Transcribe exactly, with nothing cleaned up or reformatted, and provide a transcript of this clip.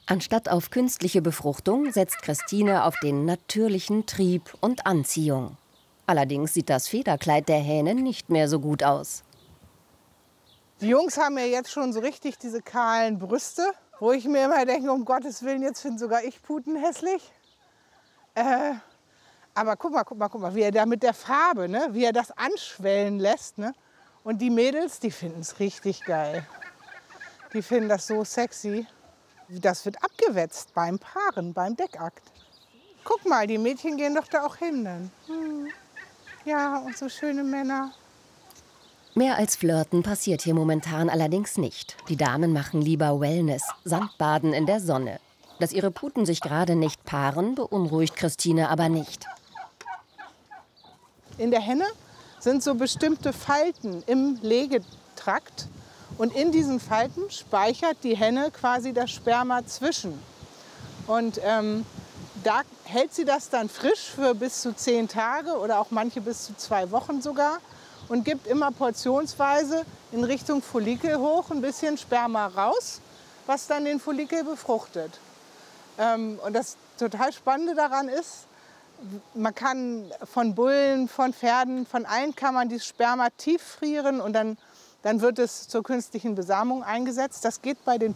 Anstatt auf künstliche Befruchtung setzt Christine auf den natürlichen Trieb und Anziehung. Allerdings sieht das Federkleid der Hähne nicht mehr so gut aus. Die Jungs haben ja jetzt schon so richtig diese kahlen Brüste, wo ich mir immer denke, um Gottes Willen, jetzt finde sogar ich Puten hässlich. Äh, aber guck mal, guck mal, guck mal, wie er da mit der Farbe, ne, wie er das anschwellen lässt. Ne? Und die Mädels, die finden es richtig geil. Die finden das so sexy. Das wird abgewetzt beim Paaren, beim Deckakt. Guck mal, die Mädchen gehen doch da auch hin dann. Hm. Ja, und so schöne Männer. Mehr als Flirten passiert hier momentan allerdings nicht. Die Damen machen lieber Wellness, Sandbaden in der Sonne. Dass ihre Puten sich gerade nicht paaren, beunruhigt Christine aber nicht. In der Henne sind so bestimmte Falten im Legetrakt. Und in diesen Falten speichert die Henne quasi das Sperma zwischen. Und ähm, da hält sie das dann frisch für bis zu zehn Tage oder auch manche bis zu zwei Wochen sogar. Und gibt immer portionsweise in Richtung Follikel hoch ein bisschen Sperma raus, was dann den Follikel befruchtet. Ähm, und das total Spannende daran ist, man kann von Bullen, von Pferden, von allen kann man dieses Sperma tief frieren und dann Dann wird es zur künstlichen Besamung eingesetzt. Das geht bei den